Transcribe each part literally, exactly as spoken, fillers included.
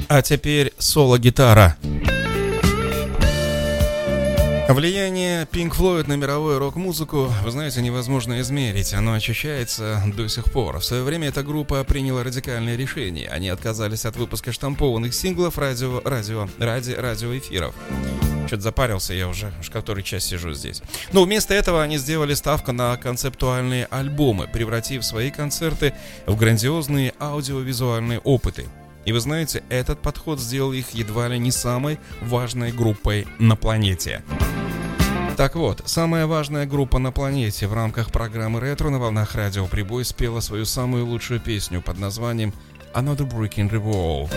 А теперь соло-гитара. Влияние Pink Floyd на мировую рок-музыку, вы знаете, невозможно измерить. Оно ощущается до сих пор. В свое время эта группа приняла радикальное решение. Они отказались от выпуска штампованных синглов радио, радио, ради радиоэфиров. Что-то запарился я уже, уж который час сижу здесь. Но вместо этого они сделали ставку на концептуальные альбомы, превратив свои концерты в грандиозные аудиовизуальные опыты. И вы знаете, этот подход сделал их едва ли не самой важной группой на планете. Так вот, самая важная группа на планете в рамках программы «Ретро» на волнах радио «Прибой» спела свою самую лучшую песню под названием «Another Brick in the Wall».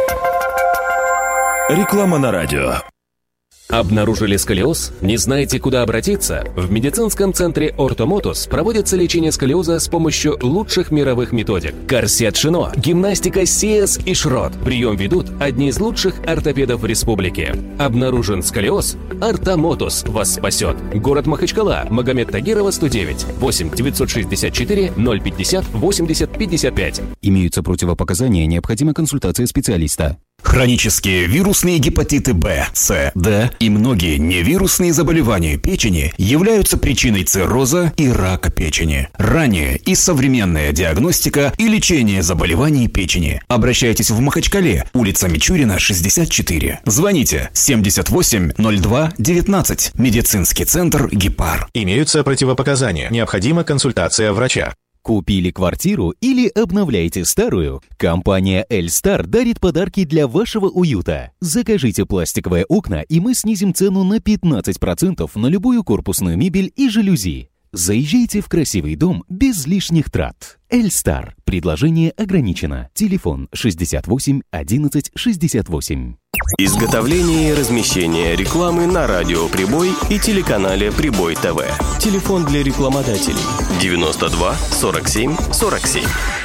Реклама на радио. Обнаружили сколиоз? Не знаете, куда обратиться? В медицинском центре Ортомотус проводится лечение сколиоза с помощью лучших мировых методик. Корсет Шино, гимнастика Сиэс и Шрот. Прием ведут одни из лучших ортопедов в республике. Обнаружен сколиоз? Ортомотус вас спасет. Город Махачкала, Магомед Тагирова, сто девять, восемь девятьсот шестьдесят четыре ноль пятьдесят восемьдесят пятьдесят пять. Имеются противопоказания, необходима консультация специалиста. Хронические вирусные гепатиты Б, С, Д и многие невирусные заболевания печени являются причиной цирроза и рака печени. Ранее и современная диагностика и лечение заболеваний печени. Обращайтесь в Махачкале, улица Мичурина, шестьдесят четыре. Звоните семьдесят восемь ноль два девятнадцать. Медицинский центр Гепар. Имеются противопоказания. Необходима консультация врача. Купили квартиру или обновляете старую? Компания Эльстар дарит подарки для вашего уюта. Закажите пластиковые окна, и мы снизим цену на пятнадцать процентов на любую корпусную мебель и жалюзи. Заезжайте в красивый дом без лишних трат. Эльстар. Предложение ограничено. Телефон шестьдесят восемь одиннадцать шестьдесят восемь. Изготовление и размещение рекламы на радио «Прибой» и телеканале «Прибой ТВ». Телефон для рекламодателей девяносто два сорок семь сорок семь.